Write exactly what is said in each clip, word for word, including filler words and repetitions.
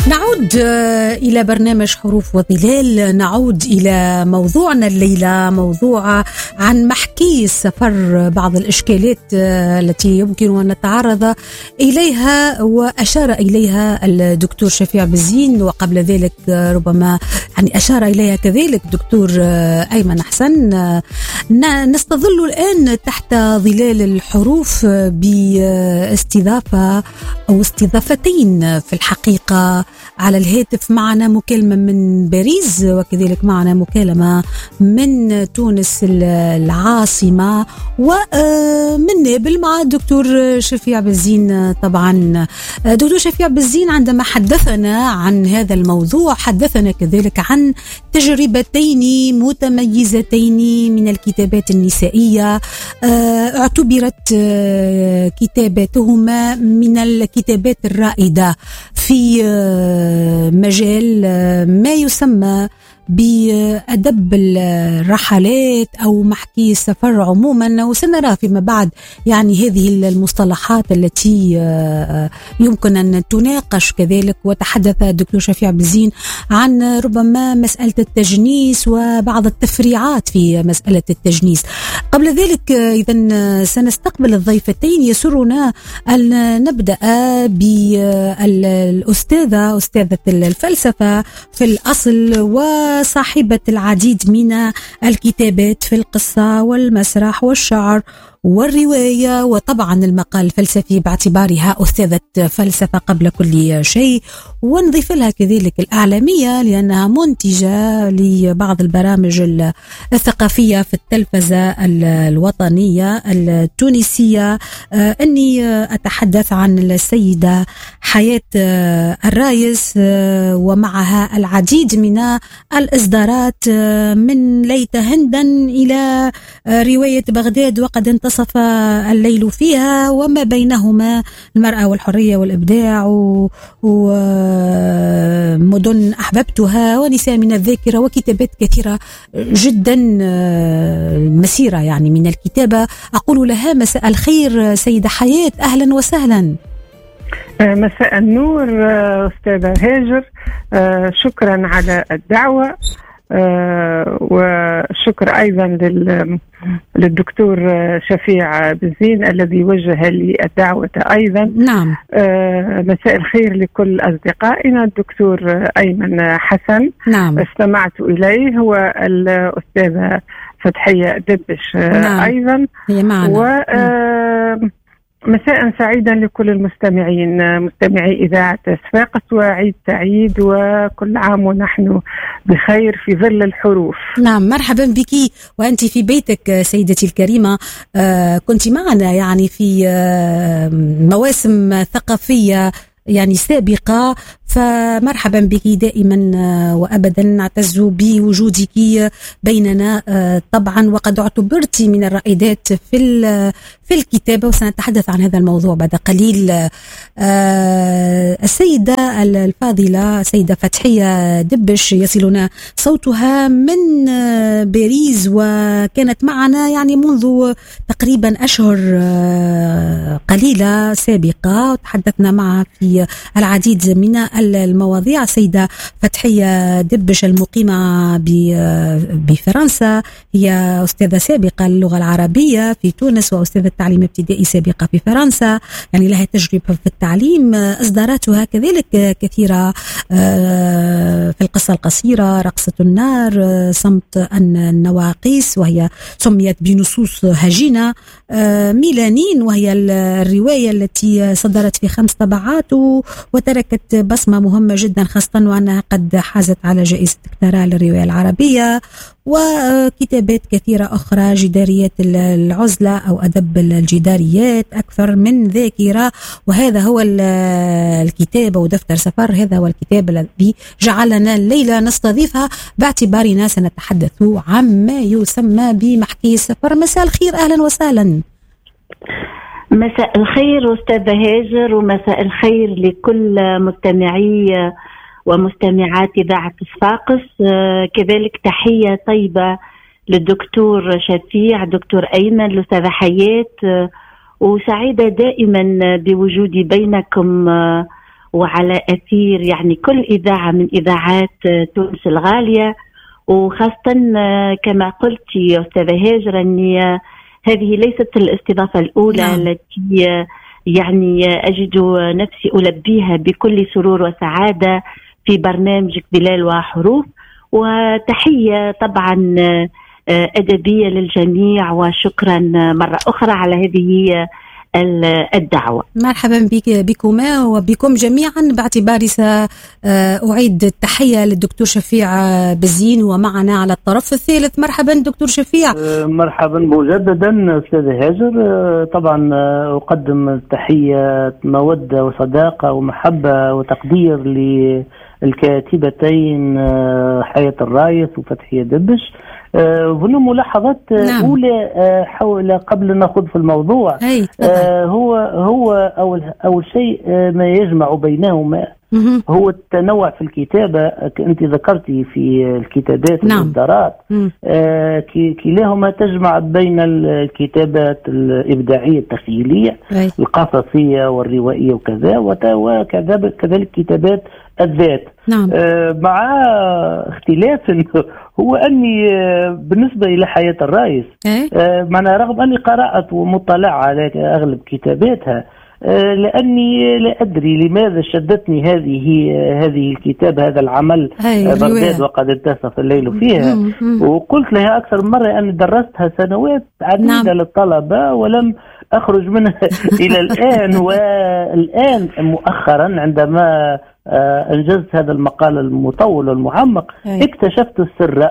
نعود إلى برنامج حروف وظلال. نعود إلى موضوعنا الليلة، موضوع عن محكي السفر، بعض الإشكالات التي يمكن أن نتعرض إليها وأشار إليها الدكتور شفيع بزين، وقبل ذلك ربما يعني أشار إليها كذلك دكتور أيمن حسن. نستظل الآن تحت ظلال الحروف باستضافة أو استضافتين في الحقيقة. على الهاتف معنا مكالمة من باريس، وكذلك معنا مكالمة من تونس العاصمة، ومن نابل مع الدكتور شفيع بزين. طبعا دكتور شفيع بزين عندما حدثنا عن هذا الموضوع حدثنا كذلك عن تجربتين متميزتين من الكتابات النسائية، اعتبرت كتاباتهما من الكتابات الرائدة في مجال ما يسمى بأدب الرحلات أو محكي السفر عموما، وسنرى فيما بعد يعني هذه المصطلحات التي يمكن أن تناقش كذلك. وتحدث الدكتور شفيع بزين عن ربما مسألة التجنيس وبعض التفريعات في مسألة التجنيس. قبل ذلك إذن سنستقبل الضيفتين. يسرنا أن نبدأ بالأستاذة أستاذة الفلسفة في الأصل وصاحبة العديد من الكتابات في القصة والمسرح والشعر والرواية وطبعا المقال الفلسفي باعتبارها أستاذة فلسفة قبل كل شيء، ونضيف لها كذلك الإعلامية لأنها منتجة لبعض البرامج الثقافية في التلفزة الوطنية التونسية. أني أتحدث عن السيدة حياة الرايس، ومعها العديد من الإصدارات من ليت هندا إلى رواية بغداد وقد انتصف الليل فيها، وما بينهما المرأة والحرية والإبداع ومدن أحببتها ونساء من الذاكرة وكتابات كثيرة جدا. مسيرة يعني من الكتابة. أقول لها مساء الخير سيدة حياة، أهلا وسهلا. مساء النور أستاذة هاجر، شكرا على الدعوة، آه وشكر أيضا لل... للدكتور شفيع بزين الذي وجه لي الدعوة أيضا. نعم. آه مساء الخير لكل أصدقائنا. الدكتور أيمن حسن، نعم، استمعت إليه، هو الأستاذة فتحية دبش. نعم. أيضا هي معنا. و آه مساء سعيدا لكل المستمعين، مستمعي إذاعة صفاقس، وعيد سعيد وكل عام ونحن بخير في ظل الحروف. نعم، مرحبا بك وأنت في بيتك سيدتي الكريمة. آه كنت معنا يعني في آه مواسم ثقافية يعني سابقة، فمرحبا بك دائما وأبدا. نعتز بوجودك بيننا طبعا، وقد اعتبرت من الرائدات في في الكتابة، وسنتحدث عن هذا الموضوع بعد قليل. السيدة الفاضلة السيدة فتحية دبش يصلنا صوتها من باريس، وكانت معنا يعني منذ تقريبا أشهر قليلة سابقة، وتحدثنا معها في العديد من المواضيع. سيدة فتحية دبش المقيمة بفرنسا، هي أستاذة سابقة للغة العربية في تونس وأستاذة تعليم ابتدائي سابقة في فرنسا، يعني لها تجربة في التعليم. إصداراتها كذلك كثيرة في القصة القصيرة، رقصة النار، صمت النواقيس وهي سميت بنصوص هجينة، ميلانين وهي الرواية التي صدرت في خمس طبعات وتركت بصمة مهمة جدا، خاصة وأنها قد حازت على جائزة كتارا للرواية العربية، وكتابات كثيرة أخرى، جداريات العزلة أو أدب الجداريات، أكثر من ذاكرة. وهذا هو الكتاب ودفتر سفر، هذا هو الكتاب الذي جعلنا الليلة نستضيفها باعتبارنا سنتحدث عما يسمى بمحكي السفر. مساء الخير، أهلا وسهلا. مساء الخير أستاذة هاجر، ومساء الخير لكل مستمعي ومستمعات إذاعة صفاقس. كذلك تحية طيبة للدكتور شفيع، دكتور أيمن، الأستاذة حياة، وسعيدة دائما بوجودي بينكم وعلى أثير يعني كل إذاعة من إذاعات تونس الغالية، وخاصة كما قلت يا أستاذة هاجر أني هذه ليست الاستضافة الأولى نعم. التي يعني أجد نفسي ألبيها بكل سرور وسعادة في برنامجك بلال وحروف. وتحية طبعا أدبية للجميع، وشكرا مرة أخرى على هذه الدعوة. مرحبا بك بكما وبكم جميعا، باعتباري سأعيد التحية للدكتور شفيع بزين ومعنا على الطرف الثالث. مرحبا دكتور شفيع. مرحبا مجددا أستاذ هاجر. طبعا أقدم تحية مودة وصداقة ومحبة وتقدير للكاتبتين حياة الرايس وفتحية دبش. هنا ملاحظات نعم. أولى حول قبل أن نأخذ في الموضوع. آه هو هو أول أول شيء ما يجمع بينهما هو التنوع في الكتابة. أنت ذكرتي في الكتابات نعم. والإصدارات آه كلاهما تجمع بين الكتابات الإبداعية التخيلية أي. القصصية والروائية وكذا، وكذلك كتابات الذات نعم. آه مع اختلاف هو أني بالنسبة إلى حياة الرايس آه معنا رغم أني قرأت ومطلع على أغلب كتاباتها آه لأني لا أدري لماذا شدتني هذه هذه الكتاب هذا العمل بغداد وقد انتصف الليل فيها. وقلت لها أكثر من مرة أني درستها سنوات عديدة نعم. للطلبة ولم أخرج منها إلى الآن. والآن مؤخرا عندما آه أنجزت هذا المقال المطول والمعمق أي. اكتشفت السر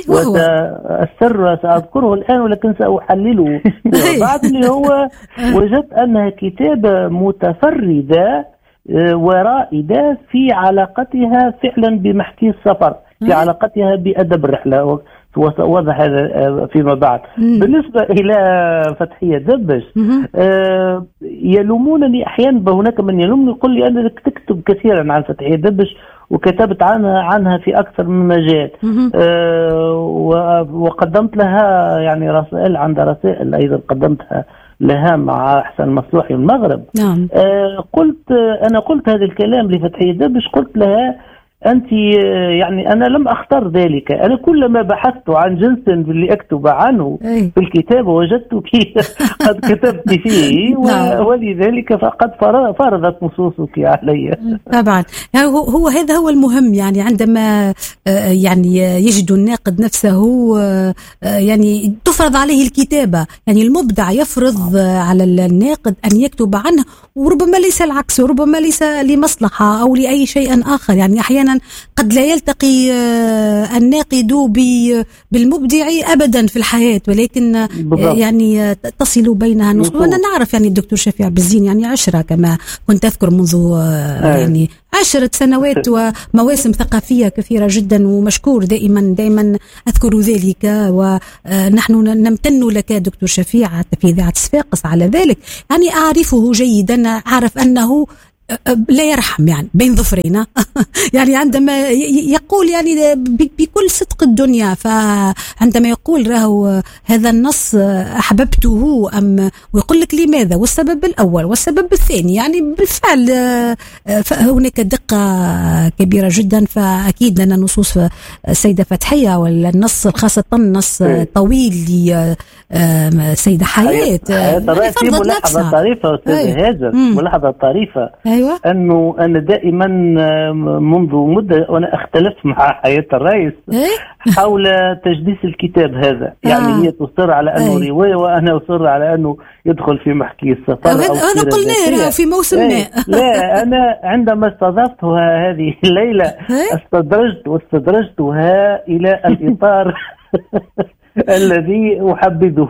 والسر سأذكره الآن ولكن سأحلله بعد اللي هو وجدت أنها كتابة متفردة آه ورائدة في علاقتها فعلا بمحكي السفر، في علاقتها بأدب الرحلة، ووضح هذا فيما بعد. مم. بالنسبة إلى فتحية دبش آه يلومونني أحيانا، هناك من يلومني يقول لي أنا تكتب كثيرا عن فتحية دبش وكتبت عنها عنها في أكثر من مجال آه وقدمت لها يعني رسائل، عندها رسائل أيضا قدمتها لها مع أحسن مصلوحي المغرب. نعم. آه قلت أنا قلت هذا الكلام لفتحية دبش، قلت لها أنت يعني أنا لم أختار ذلك، أنا كلما بحثت عن جنس اللي أكتب عنه أي. في الكتاب وجدتك قد كتبت فيه ولذلك فقد فرضت نصوصك علي. طبعا هو, هو هذا هو المهم، يعني عندما يعني يجد الناقد نفسه يعني تفرض عليه الكتابة، يعني المبدع يفرض على الناقد أن يكتب عنه، وربما ليس العكس، وربما ليس لمصلحة أو لأي شيء آخر. يعني أحيانا قد لا يلتقي الناقد بالمبدع أبدا في الحياة، ولكن بالضبط. يعني تصل بينها نص. وأنا نعرف يعني الدكتور شفيع بزين يعني عشرة كما كنت أذكر منذ يعني عشرة سنوات ومواسم ثقافية كثيرة جدا، ومشكور دائما دائما أذكر ذلك، ونحن نمتن لك دكتور شفيع في إذاعة صفاقس على ذلك. يعني أعرفه جيدا، أعرف أنه لا يرحم يعني بين ظفرين يعني عندما يقول يعني بكل صدق الدنيا، فعندما يقول له هذا النص أحببته أم ويقول لك لماذا والسبب الأول والسبب الثاني، يعني بالفعل هناك دقة كبيرة جدا. فأكيد لنا نصوص السيدة فتحية، والنص خاصة النص طويل لسيدة حياة في ملاحظة طريفة أستاذ هاجر، ملاحظة طريفة أيوة. أنه أنا دائما منذ مدة وأنا أختلف مع حياة الرايس حول تجديس الكتاب هذا. يعني آه. هي تصر على أنه أي. رواية، وأنا أصر على أنه يدخل في محكي السفر. أنا قلنا في موسم ما. لا أنا عندما استضفتها هذه الليلة استدرجت واستدرجتها إلى الإطار الذي أحبذه.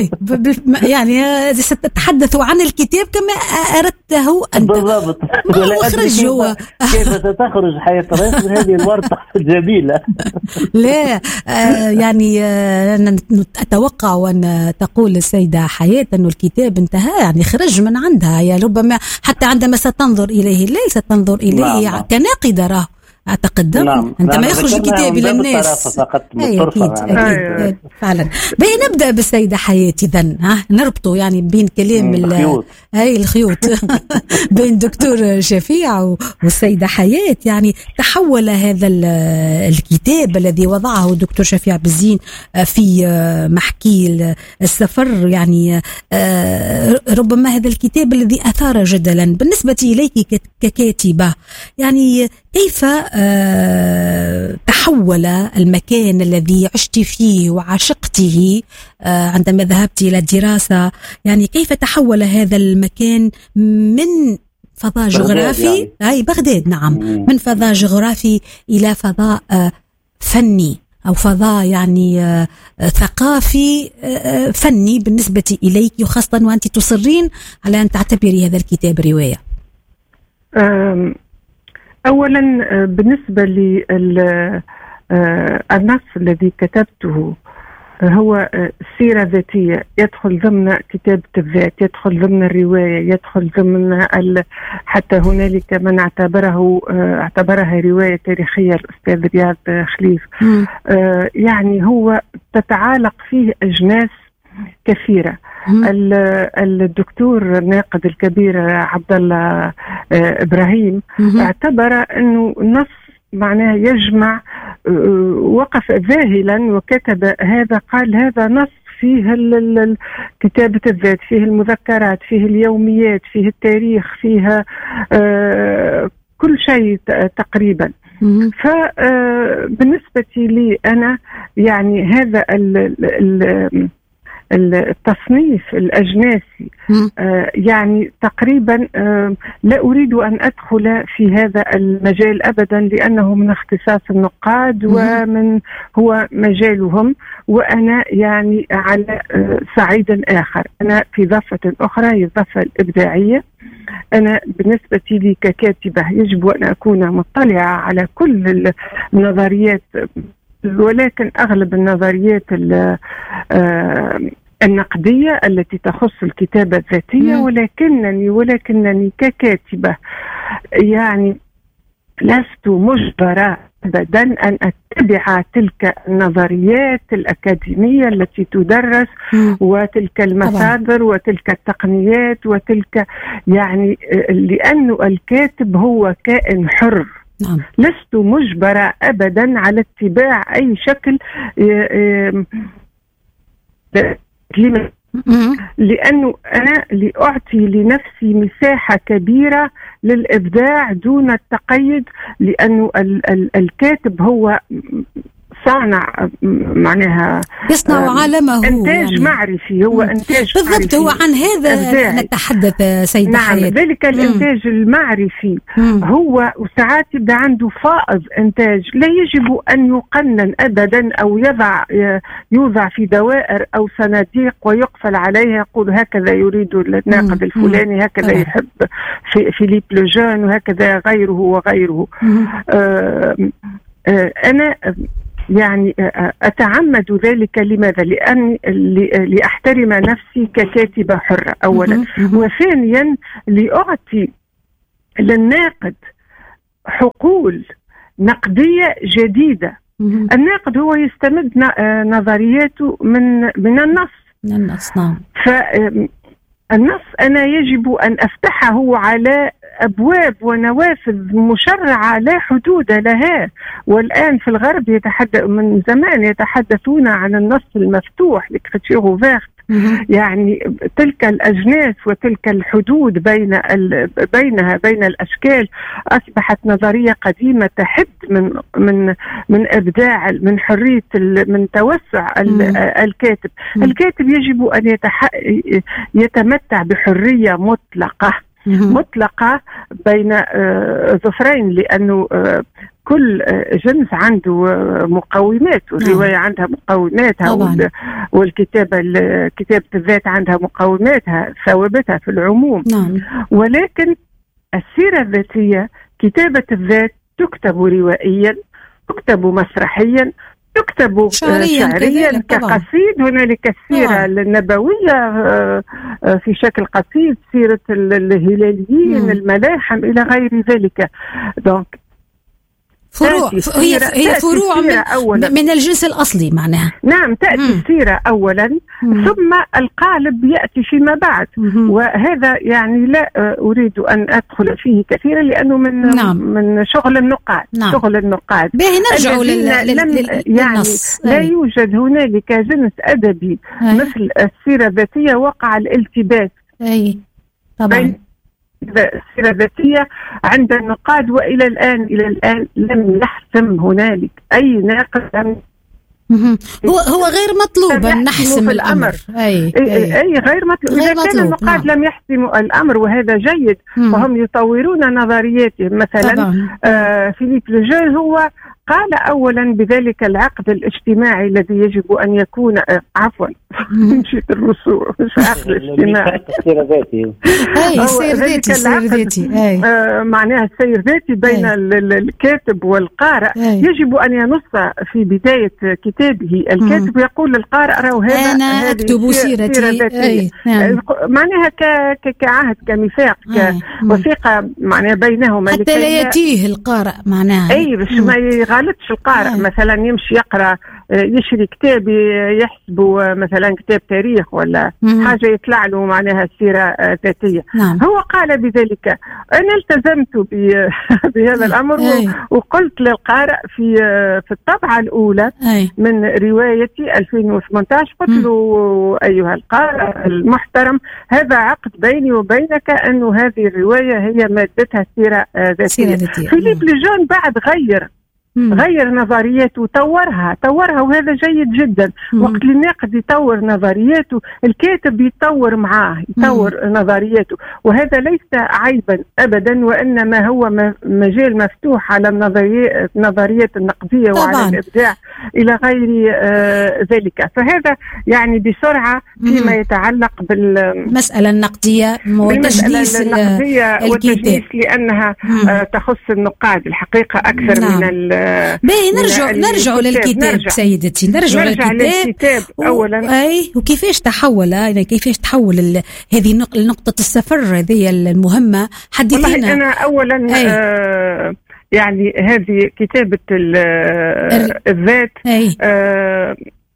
يعني ستتحدث عن الكتاب كما أردته أنت. بالضبط. أخرج هو كيف ستخرج حياة الرايس من هذه الورطة الجميلة. لا آه يعني آه أتوقع وأن تقول السيدة حياة أن الكتاب انتهى، يعني خرج من عندها، يعني ربما حتى عندما ستنظر إليه ليس تنظر إليه كناقدة، راه اعتقد. نعم. عندما نعم. يخرج الكتاب الى الناس. أي أكيد. أكيد. فعلا. بين نبدا بالسيده حياة اذا، ها نربطه يعني بين كلام الخيوط هاي الخيوط بين دكتور شفيع والسيده حياة. يعني تحول هذا الكتاب الذي وضعه الدكتور شفيع بالزين في محكي السفر، يعني ربما هذا الكتاب الذي أثار جدلا بالنسبة إليك ككاتبة، يعني كيف تحول المكان الذي عشت فيه وعشقته عندما ذهبت إلى الدراسة، يعني كيف تحول هذا المكان من فضاء جغرافي يعني. أي بغداد نعم مم. من فضاء جغرافي إلى فضاء فني أو فضاء يعني ثقافي فني بالنسبة إليك، وخاصة وأنت تصرين على أن تعتبري هذا الكتاب رواية. أولا بالنسبة للنص الذي كتبته هو سيرة ذاتية، يدخل ضمن كتابة الذات، يدخل ضمن الرواية، يدخل ضمن ال... حتى هنالك من اعتبره اعتبرها رواية تاريخية الأستاذ رياض خليف. آه يعني هو تتعالق فيه أجناس كثيرة. الدكتور الناقد الكبير عبد الله إبراهيم اعتبر أنه النص معناه يجمع، وقف ذاهلا وكتب هذا، قال هذا نص فيه كتابة الذات، فيه المذكرات، فيه اليوميات، فيه التاريخ، فيها كل شيء تقريبا. فبالنسبة لي أنا يعني هذا ال ال التصنيف الأجناسي آه يعني تقريبا آه لا أريد أن أدخل في هذا المجال أبدا، لأنه من اختصاص النقاد ومن هو مجالهم، وأنا يعني على آه صعيد آخر. أنا في ضفة أخرى هي الضفة الإبداعية. أنا بالنسبة لي ككاتبة يجب أن أكون مطلعة على كل النظريات، ولكن أغلب النظريات النقدية التي تخص الكتابة الذاتية، ولكنني ولكنني ككاتبة يعني لست مجبرة أبدا أن أتبع تلك النظريات الأكاديمية التي تدرس وتلك المصادر وتلك التقنيات وتلك، يعني لأن الكاتب هو كائن حر. نعم. لست مجبرة أبدا على اتباع أي شكل، لأنه أنا لأعطي لنفسي مساحة كبيرة للإبداع دون التقيد، لأنه ال- ال- الكاتب هو صانع، معناها يصنع عالمه، إنتاج يعني معرفي، هو إنتاج بالضبط معرفي. هو عن هذا نتحدث سيدة نعم حياة. ذلك الإنتاج مم. المعرفي مم. هو وساعات يبقى عنده فائض إنتاج، لا يجب أن يقنن أبدا أو يضع يوضع في دوائر أو صناديق ويقفل عليها، يقول هكذا يريد الناقد الفلاني، هكذا يحب في فيليب لوجان، وهكذا غيره وغيره. آه آه أنا يعني أتعمد ذلك. لماذا؟ لأن لأحترم نفسي ككاتبة حرة أولا، وثانيا لأعطي للناقد حقول نقدية جديدة. الناقد هو يستمد نظرياته من من النص من النص نعم. فالنص أنا يجب أن أفتحه على أبواب ونوافذ مشرعة لا حدود لها. والآن في الغرب يتحدث من زمان يتحدثون عن النص المفتوح l'écriture ouverte، يعني تلك الأجناس وتلك الحدود بين ال... بينها بين الأشكال أصبحت نظرية قديمة تحد من من من إبداع، من حرية ال... من توسع ال... الكاتب. الكاتب يجب أن يتح... يتمتع بحرية مطلقة مطلقة بين ظفرين، لأنه كل جنس عنده مقومات، والرواية عندها مقوماتها، والكتابة كتابة الذات عندها مقوماتها ثوابتها في العموم. ولكن السيرة الذاتية كتابة الذات تكتب روائيا، تكتب مسرحيا، تكتب شعريا, شعريا كقصيد. هنالك السيرة النبوية في شكل قصيد، سيرة الهلاليين، مم. الملاحم إلى غير ذلك. دونك فروع هي هي فروع من, من الجنس الأصلي معناها. نعم تأتي مم. السيرة أولا مم. ثم القالب يأتي فيما بعد. مم. وهذا يعني لا أريد أن أدخل فيه كثيرا لأنه من نعم. من شغل النقاد. نعم. شغل النقاد باهي نرجعوا لل... لل... يعني للنص. لا أي. يوجد هنالك جنس أدبي أي. مثل السيرة الذاتية وقع الالتباس أي طبعا السيرة الذاتية عند النقاد، وإلى الآن إلى الآن لم يحسم هنالك أي ناقد لم هو هو غير مطلوب أن نحسم الأمر. أي, أي, أي غير مطلوب. غير إذا مطلوب. كان النقاد نعم. لم يحسموا الأمر وهذا جيد مم. وهم يطورون نظرياتهم. مثلا آه فيليب لوجين هو قال أولا بذلك العقد الاجتماعي الذي يجب أن يكون آه عفوا نشيت الرسوم مش عقد الاجتماعي السير ذاتي أي السير ذاتي السير ذاتي آه معناها السير ذاتي بين الكاتب والقارئ. أي. يجب أن ينص في بداية كتابه الكاتب مم. يقول للقارئ راهو هذا أنا أكتب سيرتي. أي. نعم. معناها كعهد كميثاق كوثيقة معناها بينهما حتى لا يتيه القارئ معناها. أي باش ما يغالطش القارئ. أي. مثلا يمشي يقرأ يشري كتاب يحسبه مثلا كتاب تاريخ ولا مم. حاجة يطلع له معناها سيرة ذاتية. نعم. هو قال بذلك أنا التزمت بهذا الأمر. أي. وقلت للقارئ في في الطبعة الأولى أي. من روايتي ألفين وثمانية عشر قلت له أيها القارئ المحترم هذا عقد بيني وبينك أنه هذه الرواية هي مادتها سيرة ذاتية. فيليب لوجين بعد غير مم. غير نظرياته وطورها طورها وهذا جيد جدا. مم. وقت الناقد يطور نظرياته الكاتب يتطور معاه يطور مم. نظرياته وهذا ليس عيبا أبدا وإنما هو مجال مفتوح على النظريات النظريات النقدية طبعا. وعلى الإبداع إلى غير آه ذلك. فهذا يعني بسرعة فيما يتعلق بالمسألة النقدية والتجديس النقدية والتجديس لأنها آه تخص النقاد الحقيقة أكثر نعم. من باهي نرجع نرجع للكتاب نرجع. سيدتي نرجع, نرجع للكتاب و... أولا أي وكيفاش تحول يعني كيفاش تحول ال... هذه نقطة السفر هذه المهمة حدثينا. أنا أولا آه يعني هذه كتابة الذات آه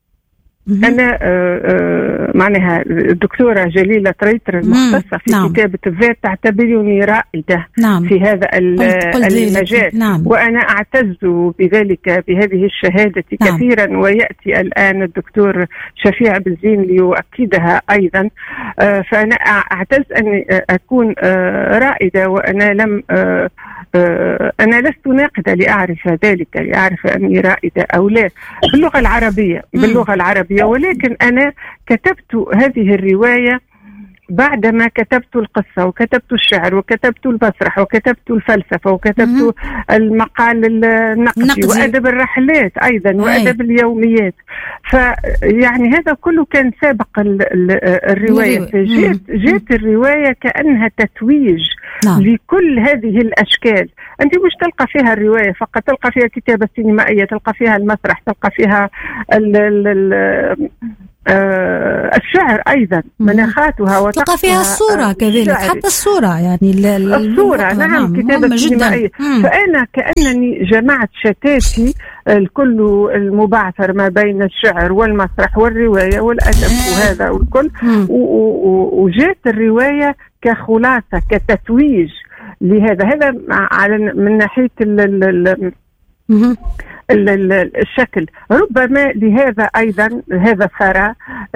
أنا آه معناها الدكتورة جليلة طريتر المختصة في نعم. كتابة الذات تعتبرني رائدة نعم. في هذا المجال نعم. وأنا أعتز بذلك بهذه الشهادة نعم. كثيرا ويأتي الآن الدكتور شفيع بالزين ليؤكدها أيضا. آه فأنا أعتز أن أكون آه رائدة وأنا لم آه أنا لست ناقدة لأعرف ذلك لأعرف أني رائدة أو لا باللغة العربية باللغة العربية ولكن أنا كتبت هذه الرواية بعدما كتبت القصة وكتبت الشعر وكتبت المسرح وكتبت الفلسفة وكتبت المقال النقدي وأدب الرحلات أيضا وأدب اليوميات. فيعني هذا كله كان سابق الرواية. جيت, جيت الرواية كأنها تتويج نعم. لكل هذه الأشكال. أنت مش تلقى فيها الرواية فقط تلقى فيها كتابة سينمائية تلقى فيها المسرح تلقى فيها ال ال ال آه الشعر أيضا مناخاتها تلقى فيها الصورة كذلك حتى الصورة يعني الصورة نعم كتابة سينمائية. فأنا كأنني جمعت شتاتي الكل المبعثر ما بين الشعر والمسرح والرواية والأدب وهذا والكل وجات الرواية كخلاصة كتتويج لهذا هذا على من ناحية ال الشكل. ربما لهذا أيضا هذا الثراء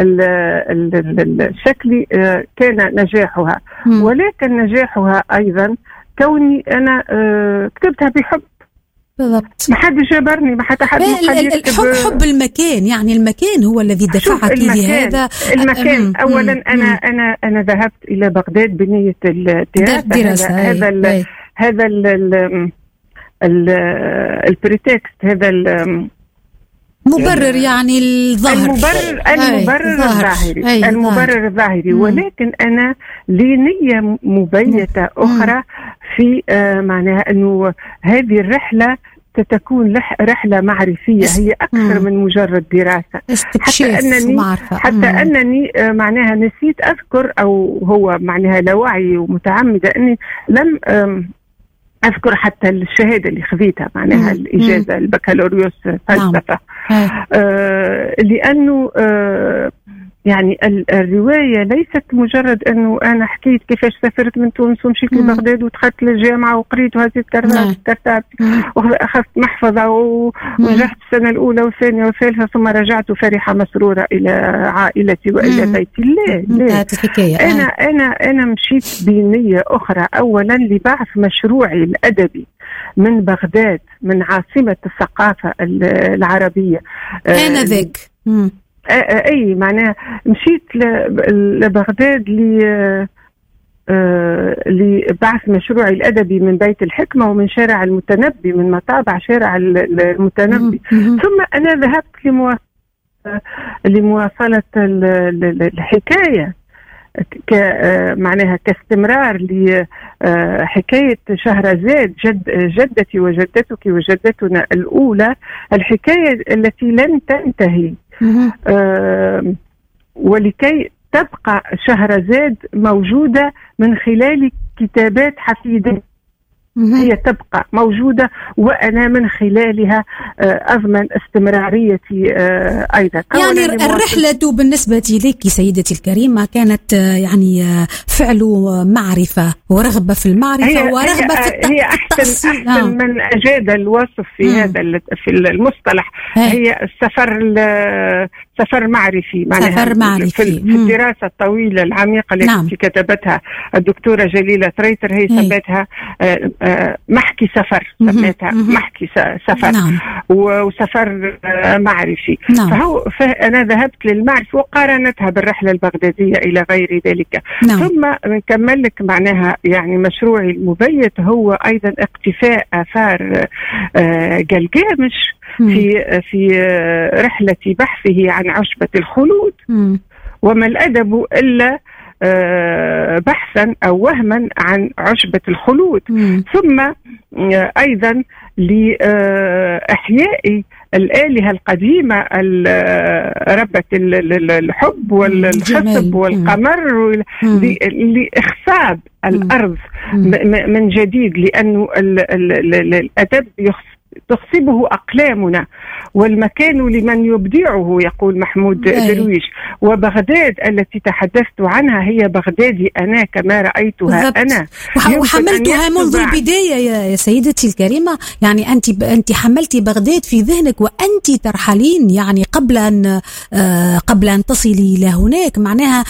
الشكلي كان نجاحها ولكن نجاحها أيضا كوني أنا كتبتها بحب بالضبط. ما حد جبرني ما حد حد الحب حب المكان يعني المكان هو الذي دفعك لهذا المكان. أم أولا أم أنا أم أنا أنا ذهبت إلى بغداد بنية الدراسة. هذا هذا هذا ال البريتكست هذا مبرر يعني الظاهر المبرر المبرر الظاهري المبرر الظاهري ولكن أنا لي نية مبيتة أخرى في آه معناها أنه هذه الرحلة ستكون رحلة معرفية هي أكثر من مجرد دراسة. حتى أنني حتى مم. أنني آه معناها نسيت أذكر أو هو معناها لا وعي ومتعمدة أني لم أذكر حتى الشهادة اللي خذيتها معناها الإجازة البكالوريوس فلسفة. آه لأنه آه يعني الرواية ليست مجرد أنه أنا حكيت كيفاش سافرت من تونس ومشيت لبغداد ودخلت للجامعة وقريت وهزيت كرتات وأخذت محفظة ونجحت السنة الأولى والثانية والثالثة ثم رجعت فرحة مسرورة إلى عائلتي وإلى بيتي. لا لا أنا أنا أنا مشيت بنية أخرى. أولا لبعث مشروعي الأدبي من بغداد، من عاصمة الثقافة العربية أنا ذاك. اي معناها مشيت لبغداد ل لبعث مشروعي الادبي من بيت الحكمه ومن شارع المتنبي، من مطابع شارع المتنبي. ثم انا ذهبت لمواصله الحكايه معناها كاستمرار لحكاية شهرزاد جد جدتي وجدتك وجدتنا الأولى، الحكاية التي لن تنتهي. آه ولكي تبقى شهرزاد موجودة من خلال كتابات حفيدة، هي تبقى موجودة وأنا من خلالها أضمن استمراريتي أيضا. يعني الرحلة بالنسبة لك سيدتي الكريمة كانت يعني فعل معرفة ورغبة في المعرفة هي ورغبة هي في هي أحسن, أحسن آه. من أجاد الوصف في مم. هذا في المصطلح هي, هي السفر سفر معرفي، سفر معرفي في الدراسة الطويلة العميقة التي نعم. كتبتها الدكتورة جليلة تريتر، هي سمتها محكي سفر، سميتها محكي سفر نعم. وسفر معرفي نعم. فهو فأنا ذهبت للمعرفة وقارنتها بالرحلة البغدادية إلى غير ذلك نعم. ثم نكمل لك معناها يعني مشروعي المبيت هو أيضا اقتفاء آثار جلجامش في في رحلة بحثه عن عشبة الخلود م. وما الأدب إلا بحثا أو وهما عن عشبة الخلود م. ثم أيضا لإحياء الآلهة القديمة ربة الحب والخصب والقمر لإخصاب الأرض من جديد، لأنه الأدب تخصبه أقلامنا والمكان لمن يبدعه، يقول محمود درويش. وبغداد التي تحدثت عنها هي بغدادي أنا كما رأيتها بالضبط. أنا وحملتها منذ البداية يا سيدتي الكريمة، يعني أنت أنت حملتي بغداد في ذهنك وأنت ترحلين، يعني قبل أن قبل أن تصلي إلى هناك، معناها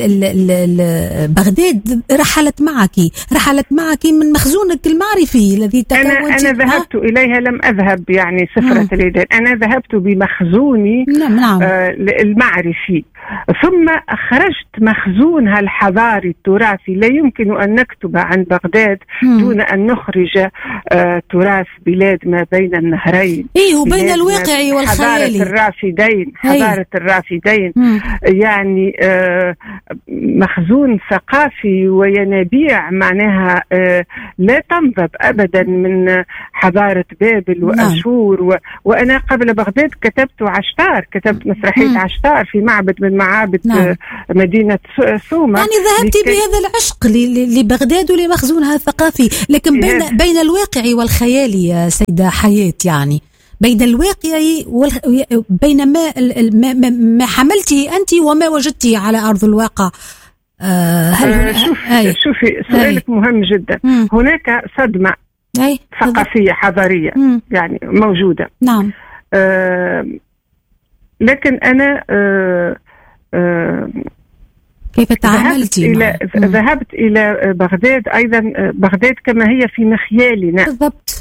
بغداد رحلت معك رحلت معك من مخزونك المعرفي الذي تكونت. أنا أنا ذهبت إليها، لم أذهب يعني سفرة اليدين، أنا ذهبت بمخزوني نعم نعم. آه المعرفي، ثم أخرجت مخزونها الحضاري التراثي. لا يمكن أن نكتب عن بغداد مم. دون أن نخرج آه تراث بلاد ما بين النهرين، إيه وبين الواقع والخيال، حضارة الرافدين حضارة الرافدين مم. يعني آه مخزون ثقافي وينابيع معناها آه لا تنضب أبدا من حضارة بابل وأشور نعم. و... وأنا قبل بغداد كتبت عشتار، كتبت مسرحية مم. عشتار في معبد من معابد نعم. مدينة سومة. يعني ذهبتي لكي... بهذا العشق لبغداد ولمخزونها الثقافي، لكن بين, هذا... بين الواقع والخيال يا سيدة حياة، يعني بين الواقع وال... بين ما... ما... ما حملته أنت وما وجدتي على أرض الواقع. آه هل هنا... شوف... شوفي سؤالك أي. مهم جدا. مم. هناك صدمة أي. ثقافية حضارية مم. يعني موجودة نعم. آه لكن أنا آه آه كيف تعاملتي؟ ذهبت إلى, ذهبت إلى بغداد أيضا، بغداد كما هي في مخيالنا بالضبط.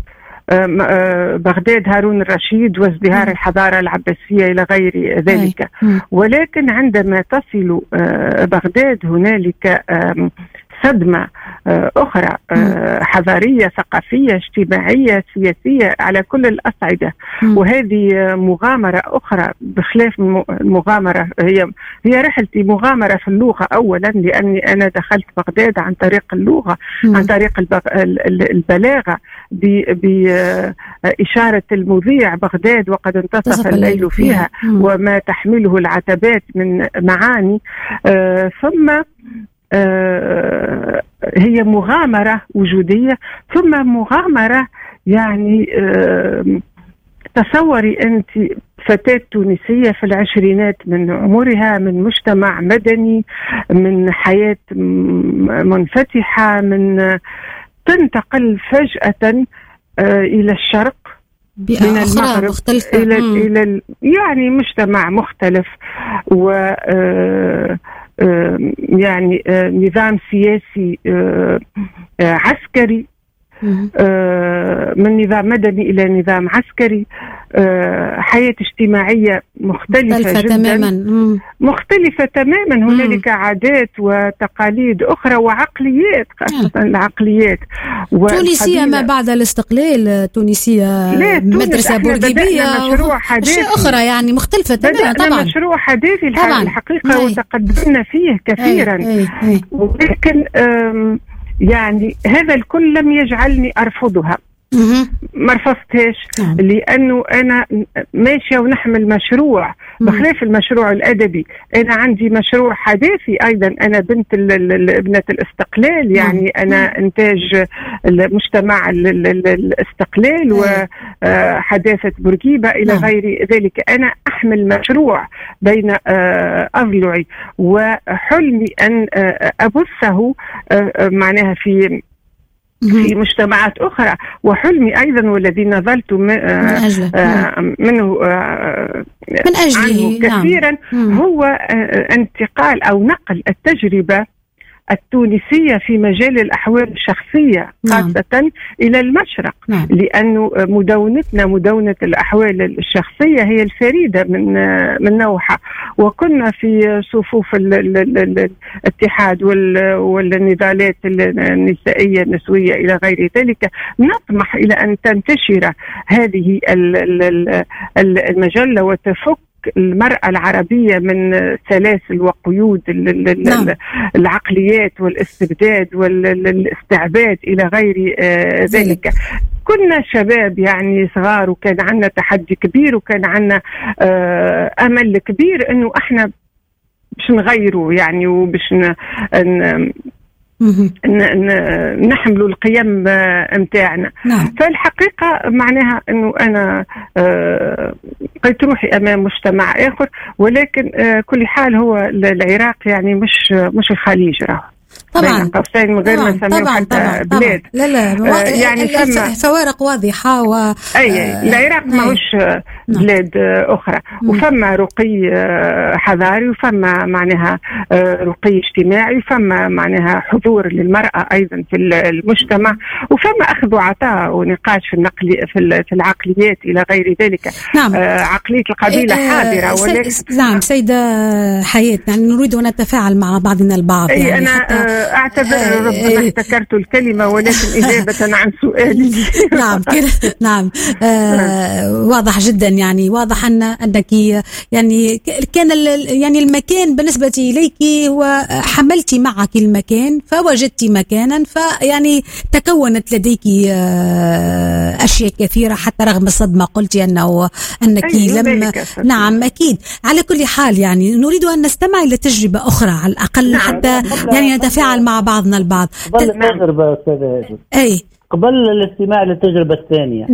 بغداد هارون الرشيد وازدهار مم. الحضارة العباسية إلى غير ذلك، ولكن عندما تصل بغداد هنالك صدمة أخرى حضارية ثقافية اجتماعية سياسية على كل الأصعدة، وهذه مغامرة أخرى بخلاف المغامرة. هي هي رحلتي مغامرة في اللغة أولا، لأني أنا دخلت بغداد عن طريق اللغة، عن طريق البلاغة بإشارة المذيع بغداد وقد انتصف الليل فيها وما تحمله العتبات من معاني. ثم هي مغامرة وجودية، ثم مغامرة يعني تصوري أنت فتاة تونسية في العشرينات من عمرها، من مجتمع مدني، من حياة منفتحة، من تنتقل فجأة إلى الشرق من المغرب مختلفة. إلى مم. إلى يعني مجتمع مختلف، و يعني نظام سياسي عسكري، من نظام مدني إلى نظام عسكري، حياة اجتماعية مختلفة, مختلفة جدا تماما. مختلفة تماما. هنالك عادات وتقاليد أخرى وعقليات، خاصة مم. العقليات تونسية ما بعد الاستقلال، تونسية مدرسة بورقيبية وأشياء أخرى يعني مختلفة تماما. طبعا مشروع حداثي الحقيقة أي. وتقدمنا فيه كثيرا، أي. أي. ولكن يعني هذا الكل لم يجعلني أرفضها، ما رفضتهاش، لأنه أنا ماشية ونحمل مشروع بخلاف المشروع الأدبي. أنا عندي مشروع حداثي أيضا، أنا بنت ابنة الاستقلال، يعني أنا إنتاج مجتمع الاستقلال وحداثة بورقيبة إلى غير ذلك. أنا أحمل مشروع بين أضلعي، وحلمي أن أبثه معناها في في مجتمعات أخرى، وحلمي أيضا والذي نظلت من أجله. منه من أجله كثيرا نعم. هو انتقال أو نقل التجربة التونسية في مجال الأحوال الشخصية خاصة نعم. إلى المشرق نعم. لأنه مدونتنا مدونة الأحوال الشخصية هي الفريدة من من نوعها، وكنا في صفوف الاتحاد والنضالات النسائية النسوية إلى غير ذلك، نطمح إلى أن تنتشر هذه المجلة وتفك المرأة العربية من سلاسل وقيود نعم. العقليات والاستبداد والاستعباد إلى غير آه ذلك. كنا شباب يعني صغار، وكان عنا تحدي كبير، وكان عنا آه أمل كبير أنه احنا باش نغيره يعني، وباش ن... نحملوا القيم متاعنا نعم. فالحقيقة معناها أنه أنا لقيت روحي أمام مجتمع آخر، ولكن كل حال هو العراق يعني مش مش الخليج، راه طبعا قوسين من غير ما نسميه حتى طبعاً بلاد. لا لا آه يعني فوارق واضحة و اي العراق ماهوش بلاد أخرى، وفما رقي حضاري، وفما معناها رقي اجتماعي، وفما معناها حضور للمرأة أيضا في المجتمع، وفما أخذ وعطاء ونقاش في النقل في العقليات إلى غير ذلك. نعم. عقلية القبيلة حاضرة، ولكن نعم سيدة حياة، يعني نريد أن نتفاعل مع بعضنا البعض. يعني أنا أعتذر آه ربما افتكرت الكلمة، ولكن إجابة عن سؤالي نعم كده نعم آه واضح جدا، يعني واضح أن أنك يعني كان يعني المكان بالنسبة إليك وحملتي معك المكان فوجدتي مكانا، فيعني تكونت لديك آه أشياء كثيرة، حتى رغم الصدمة قلتي أنه أنك لم نعم أكيد. على كل حال يعني نريد أن نستمع إلى تجربة أخرى على الأقل نعم. حتى يعني نتفاعل مع بعضنا البعض قبل التجربة أستاذ أي قبل الاستماع للتجربة الثانية.